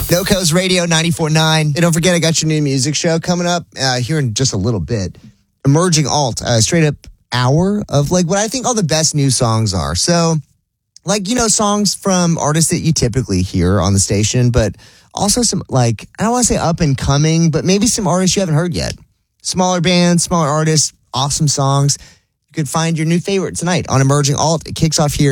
No Coast Radio 94.9. And don't forget, I got your new music show coming up here in just a little bit. Emerging Alt, straight up hour of like what I think all the best new songs are. So, like, you know, songs from artists that you typically hear on the station, but also some, like, I don't want to say up and coming, but maybe some artists you haven't heard yet. Smaller bands, smaller artists, awesome songs. You could find your new favorite tonight on Emerging Alt. It kicks off here